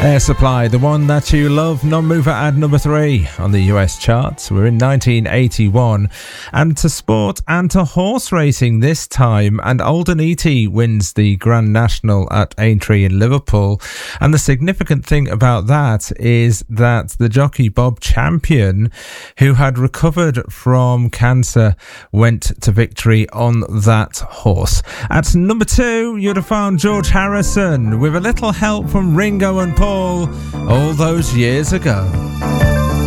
Air Supply, the one that you love, non-mover at number 3 on the US charts. We're in 1981, and to sport and to horse racing this time, and Alden Eatey wins the Grand National at Aintree in Liverpool. And the significant thing about that is that the jockey Bob Champion, who had recovered from cancer, went to victory on that horse. At number 2, you'd have found George Harrison with a little help from Ringo and Paul all those years ago.